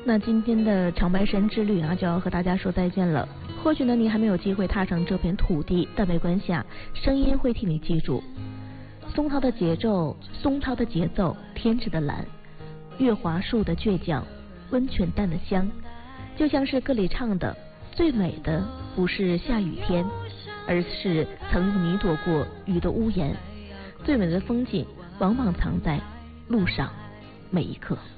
那今天的长白山之旅啊，就要和大家说再见了。或许呢，你还没有机会踏上这片土地，但没关系啊，声音会替你记住。松涛的节奏，天池的蓝，月华树的倔强，温泉蛋的香，就像是歌里唱的，最美的不是下雨天，而是曾用你躲过雨的屋檐。最美的风景，往往藏在路上每一刻。